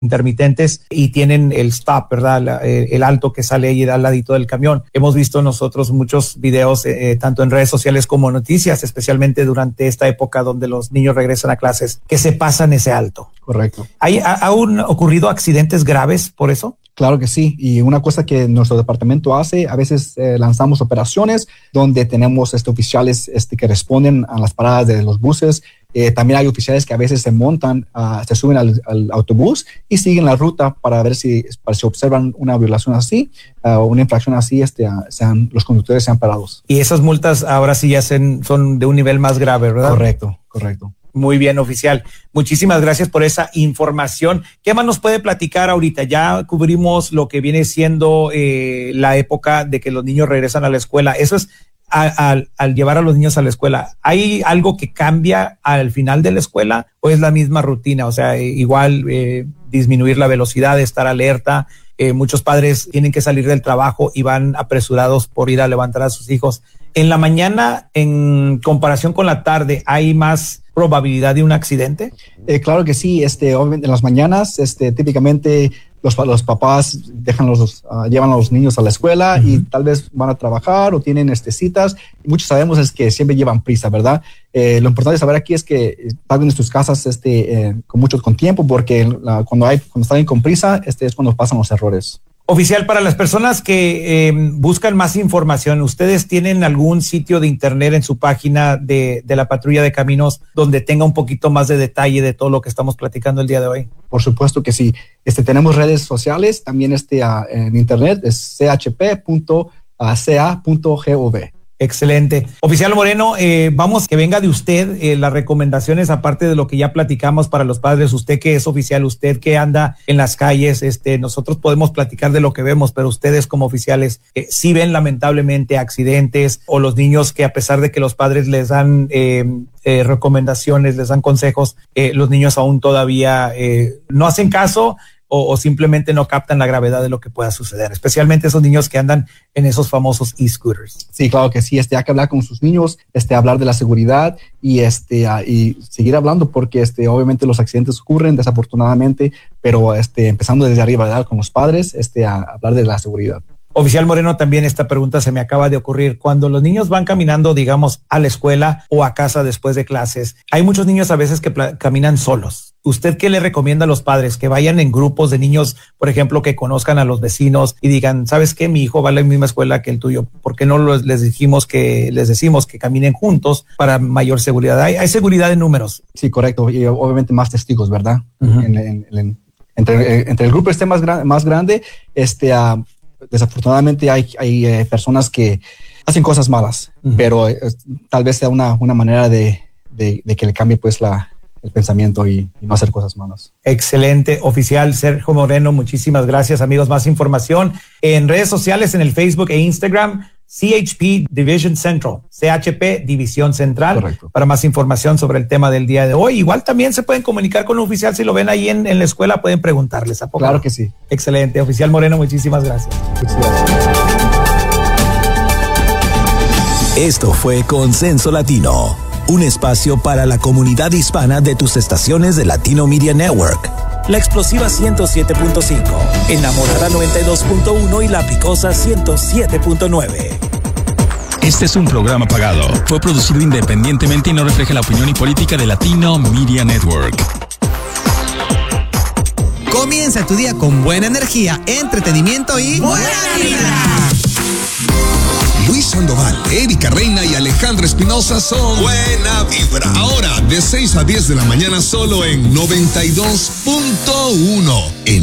intermitentes y tienen el stop, ¿verdad? El alto que sale ahí al ladito del camión. Hemos visto nosotros muchos videos, tanto en redes sociales como noticias, especialmente durante esta época donde los niños regresan a clases, que se pasan ese alto. Correcto. ¿Ha ocurrido accidentes graves por eso? Claro que sí, y una cosa que nuestro departamento hace, a veces lanzamos operaciones donde tenemos oficiales que responden a las paradas de los buses. También hay oficiales que a veces se montan, se suben al autobús y siguen la ruta para ver si observan una violación así, una infracción así, los conductores sean parados. Y esas multas ahora sí ya son de un nivel más grave, ¿verdad? Correcto. Muy bien, oficial. Muchísimas gracias por esa información. ¿Qué más nos puede platicar ahorita? Ya cubrimos lo que viene siendo la época de que los niños regresan a la escuela. Eso es al llevar a los niños a la escuela. ¿Hay algo que cambia al final de la escuela o es la misma rutina? O sea, igual disminuir la velocidad, estar alerta. Muchos padres tienen que salir del trabajo y van apresurados por ir a levantar a sus hijos. En la mañana, en comparación con la tarde, ¿hay más probabilidad de un accidente? Claro que sí. Obviamente en las mañanas, típicamente los papás llevan a los niños a la escuela y tal vez van a trabajar o tienen estecitas. Muchos sabemos es que siempre llevan prisa, ¿verdad? Lo importante de saber aquí es que paguen en sus casas con tiempo, porque cuando están con prisa, es cuando pasan los errores. Oficial, para las personas que buscan más información, ¿ustedes tienen algún sitio de internet en su página de la Patrulla de Caminos donde tenga un poquito más de detalle de todo lo que estamos platicando el día de hoy? Por supuesto que sí. Tenemos redes sociales, también en internet, es chp.ca.gov. Excelente. Oficial Moreno, vamos que venga de usted las recomendaciones, aparte de lo que ya platicamos para los padres. Usted que es oficial, usted que anda en las calles, nosotros podemos platicar de lo que vemos, pero ustedes como oficiales sí ven lamentablemente accidentes o los niños que a pesar de que los padres les dan recomendaciones, les dan consejos, los niños aún todavía no hacen caso o simplemente no captan la gravedad de lo que pueda suceder, especialmente esos niños que andan en esos famosos e-scooters. Sí, claro que sí, hay que hablar con sus niños, hablar de la seguridad y seguir hablando porque obviamente los accidentes ocurren desafortunadamente, pero empezando desde arriba, ¿verdad? Con los padres, a hablar de la seguridad. Oficial Moreno, también esta pregunta se me acaba de ocurrir. Cuando los niños van caminando, digamos, a la escuela o a casa después de clases, hay muchos niños a veces que caminan solos. ¿Usted qué le recomienda a los padres? Que vayan en grupos de niños, por ejemplo, que conozcan a los vecinos y digan, ¿sabes qué? Mi hijo va a la misma escuela que el tuyo. ¿Por qué no les decimos que caminen juntos para mayor seguridad? Hay seguridad en números. Sí, correcto. Y obviamente más testigos, ¿verdad? Uh-huh. Entre el grupo más grande, desafortunadamente hay personas que hacen cosas malas, uh-huh. Pero tal vez sea una manera de que le cambie pues el pensamiento y no hacer cosas malas. Excelente, oficial Sergio Moreno, muchísimas gracias, amigos. Más información en redes sociales, en el Facebook e Instagram, CHP Division Central, CHP División Central. Correcto. Para más información sobre el tema del día de hoy. Igual también se pueden comunicar con un oficial, si lo ven ahí en la escuela, pueden preguntarles. ¿A poco? Claro que sí. Excelente, oficial Moreno, muchísimas gracias. Muchas gracias. Esto fue Consenso Latino, un espacio para la comunidad hispana de tus estaciones de Latino Media Network. La Explosiva 107.5, Enamorada 92.1 y La Picosa 107.9. Este es un programa pagado. Fue producido independientemente y no refleja la opinión y política de Latino Media Network. Comienza tu día con buena energía, entretenimiento y buena vibra. Luis Sandoval, Erika Reina y Alejandra Espinosa son Buena Vibra. Ahora, de 6 a 10 de la mañana, solo en 92.1.